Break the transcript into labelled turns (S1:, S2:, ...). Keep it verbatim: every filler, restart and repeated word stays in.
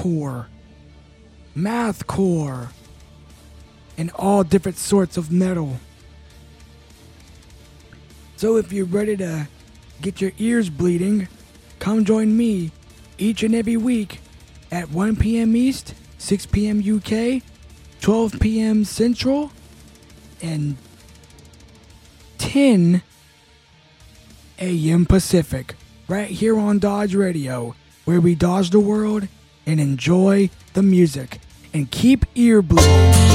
S1: hardcore, mathcore, and all different sorts of metal. So if you're ready to get your ears bleeding, come join me each and every week at one p.m. East, six p.m. U K, twelve p.m. Central, and ten a.m. Pacific, right here on Dodge Radio, where we dodge the world and enjoy the music and keep ear bleeding.